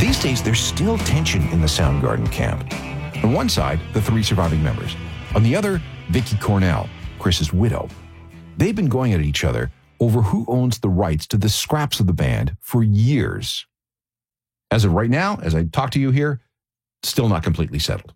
These days, there's still tension in the Soundgarden camp. On one side, the three surviving members. On the other, Vicky Cornell, Chris's widow. They've been going at each other over who owns the rights to the scraps of the band for years. As of right now, as I talk to you here, still not completely settled.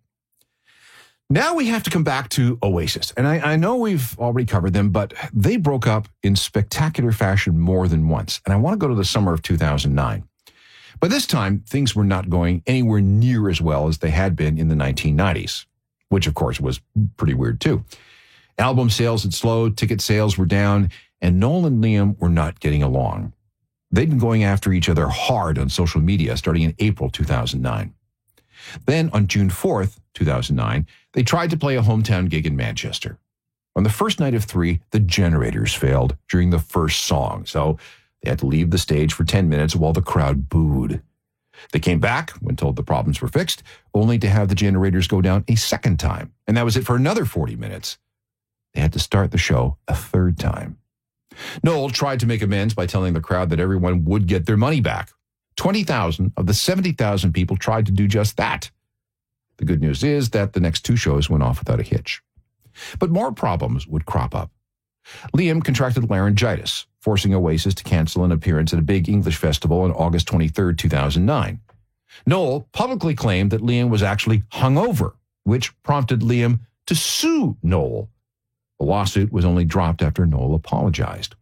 Now we have to come back to Oasis. And I know we've already covered them, but they broke up in spectacular fashion more than once. And I want to go to the summer of 2009. But this time, things were not going anywhere near as well as they had been in the 1990s, which, of course, was pretty weird, too. Album sales had slowed, ticket sales were down, and Noel and Liam were not getting along. They'd been going after each other hard on social media starting in April 2009. Then, on June 4th, 2009, they tried to play a hometown gig in Manchester. On the first night of 3, the generators failed during the first song, so they had to leave the stage for 10 minutes while the crowd booed. They came back when told the problems were fixed, only to have the generators go down a second time. And that was it for another 40 minutes. They had to start the show a third time. Noel tried to make amends by telling the crowd that everyone would get their money back. 20,000 of the 70,000 people tried to do just that. The good news is that the next 2 shows went off without a hitch. But more problems would crop up. Liam contracted laryngitis, forcing Oasis to cancel an appearance at a big English festival on August 23, 2009. Noel publicly claimed that Liam was actually hungover, which prompted Liam to sue Noel. The lawsuit was only dropped after Noel apologized.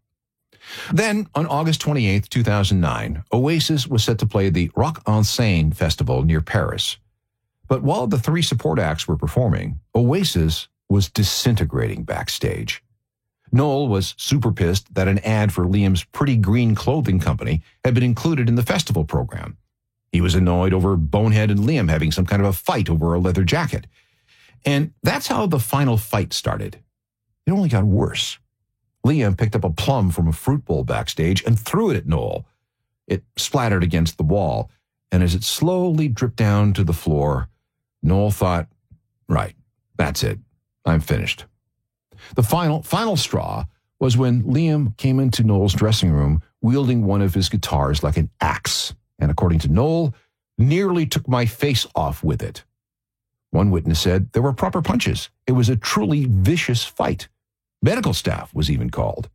Then, on August 28, 2009, Oasis was set to play the Rock en Seine festival near Paris. But while the 3 support acts were performing, Oasis was disintegrating backstage. Noel was super pissed that an ad for Liam's Pretty Green clothing company had been included in the festival program. He was annoyed over Bonehead and Liam having some kind of a fight over a leather jacket. And that's how the final fight started. It only got worse. Liam picked up a plum from a fruit bowl backstage and threw it at Noel. It splattered against the wall, and as it slowly dripped down to the floor, Noel thought, right, that's it. I'm finished. The final straw was when Liam came into Noel's dressing room wielding one of his guitars like an axe, and according to Noel, nearly took my face off with it. One witness said there were proper punches. It was a truly vicious fight. Medical staff was even called.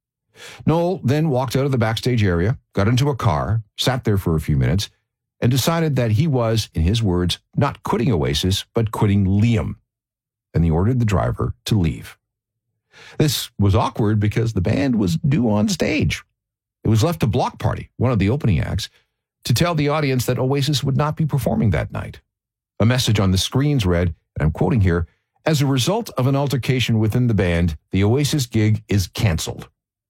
Noel then walked out of the backstage area, got into a car, sat there for a few minutes, and decided that he was, in his words, not quitting Oasis, but quitting Liam. And he ordered the driver to leave. This was awkward because the band was due on stage. It was left to Block Party, one of the opening acts, to tell the audience that Oasis would not be performing that night. A message on the screens read, and I'm quoting here, "As a result of an altercation within the band, the Oasis gig is canceled."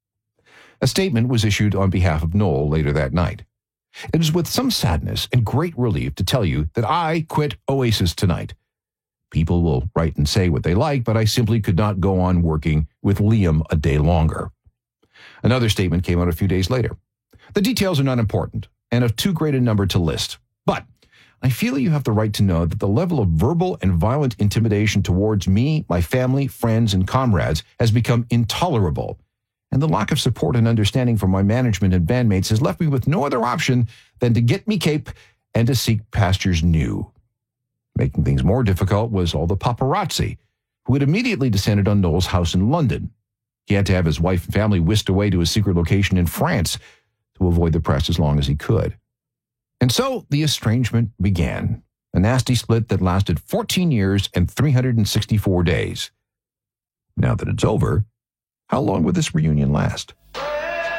A statement was issued on behalf of Noel later that night. It is with some sadness and great relief to tell you that I quit Oasis tonight. People will write and say what they like, but I simply could not go on working with Liam a day longer. Another statement came out a few days later. The details are not important and of too great a number to list, but I feel you have the right to know that the level of verbal and violent intimidation towards me, my family, friends, and comrades has become intolerable, and the lack of support and understanding from my management and bandmates has left me with no other option than to get me cape and to seek pastures new. Making things more difficult was all the paparazzi, who had immediately descended on Noel's house in London. He had to have his wife and family whisked away to a secret location in France to avoid the press as long as he could. And so the estrangement began, a nasty split that lasted 14 years and 364 days. Now that it's over, how long will this reunion last?